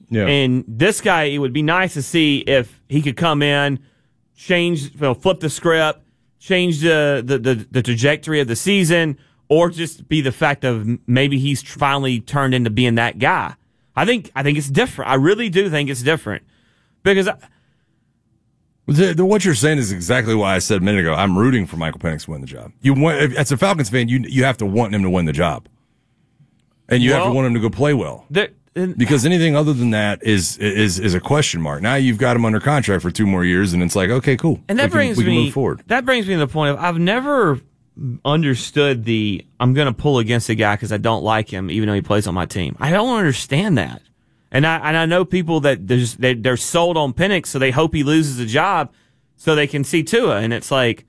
Yeah. And this guy, it would be nice to see if he could come in, flip the script, change the trajectory of the season, or just be the fact of maybe he's finally turned into being that guy. I think it's different. I really do think it's different because what you're saying is exactly why I said a minute ago. I'm rooting for Michael Penix to win the job. As a Falcons fan, you have to want him to win the job, and you have to want him to go play well. Because anything other than that is a question mark. Now you've got him under contract for 2 more years, and it's like, okay, cool. And we can move forward. That brings me to the point of I've never understood I'm going to pull against a guy because I don't like him, even though he plays on my team. I don't understand that. And I know people that they're sold on Penix, so they hope he loses a job so they can see Tua. And it's like,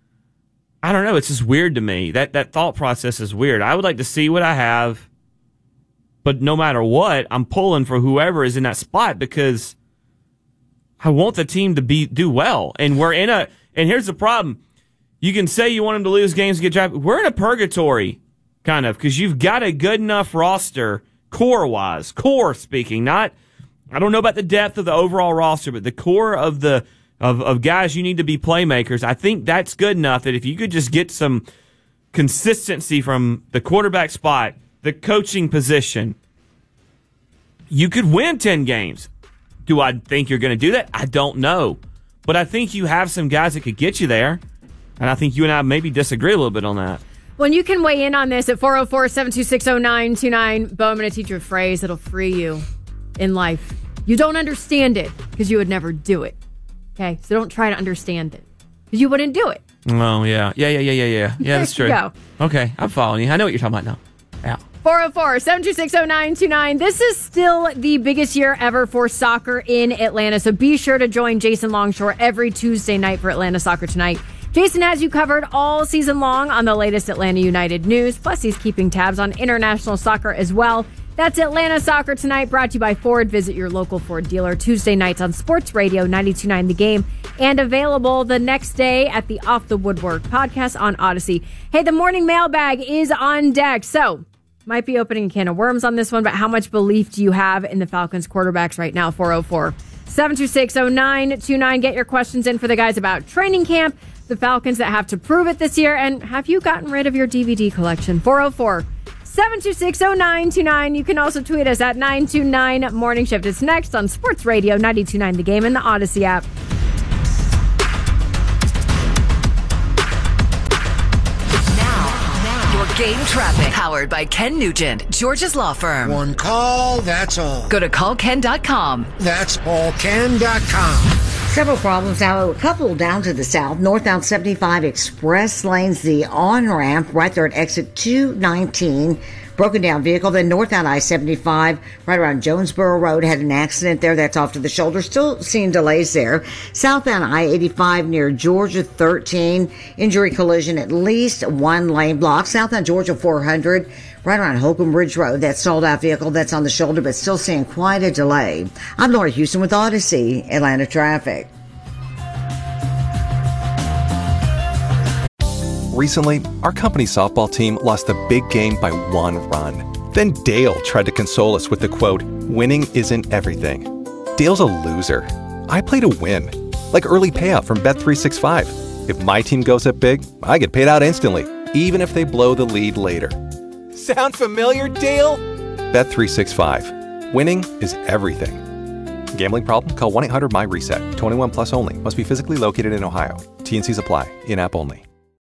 I don't know. It's just weird to me. That thought process is weird. I would like to see what I have. But no matter what, I'm pulling for whoever is in that spot because I want the team to do well. And and here's the problem. You can say you want them to lose games to get drafted. We're in a purgatory, kind of, because you've got a good enough roster, core speaking. I don't know about the depth of the overall roster, but the core of of guys you need to be playmakers. I think that's good enough that if you could just get some consistency from the quarterback spot, the coaching position, you could win 10 games. Do I think you're going to do that? I don't know. But I think you have some guys that could get you there. And I think you and I maybe disagree a little bit on that. Well, you can weigh in on this at 404-726-0929. Bo, I'm going to teach you a phrase that'll free you in life. You don't understand it because you would never do it. Okay? So don't try to understand it because you wouldn't do it. Oh, yeah. Yeah, that's true. Go. Okay, I'm following you. I know what you're talking about now. Yeah. 404-726-0929. This is still the biggest year ever for soccer in Atlanta, so be sure to join Jason Longshore every Tuesday night for Atlanta Soccer Tonight. Jason has you covered all season long on the latest Atlanta United news, plus he's keeping tabs on international soccer as well. That's Atlanta Soccer Tonight, brought to you by Ford. Visit your local Ford dealer Tuesday nights on Sports Radio 92.9 The Game, and available the next day at the Off the Woodwork podcast on Odyssey. Hey, the morning mailbag is on deck, so might be opening a can of worms on this one, but how much belief do you have in the Falcons quarterbacks right now? 404-726-0929. Get your questions in for the guys about training camp, the Falcons that have to prove it this year, and have you gotten rid of your DVD collection? 404-726-0929. You can also tweet us at 929 Morning Shift. It's next on Sports Radio 92.9 The Game and the Odyssey app. Game traffic powered by Ken Nugent, George's law firm. One call, that's all. Go to callken.com. That's allken.com. Several problems now. A couple down to the south. Northbound 75 express lanes, the on-ramp right there at exit 219. Broken down vehicle. Then northbound I-75 right around Jonesboro Road had an accident there. That's off to the shoulder. Still seeing delays there. Southbound I-85 near Georgia 13. Injury collision, at least one lane block. Southbound Georgia 400 right around Holcomb Ridge Road. That stalled out vehicle that's on the shoulder, but still seeing quite a delay. I'm Laura Houston with Odyssey, Atlanta Traffic. Recently, our company softball team lost a big game by 1 run. Then Dale tried to console us with the quote, "Winning isn't everything." Dale's a loser. I play to win. Like early payout from Bet365. If my team goes up big, I get paid out instantly, even if they blow the lead later. Sound familiar, Dale? Bet365. Winning is everything. Gambling problem? Call 1-800-MY-RESET. 21 plus only. Must be physically located in Ohio. T&Cs apply. In-app only.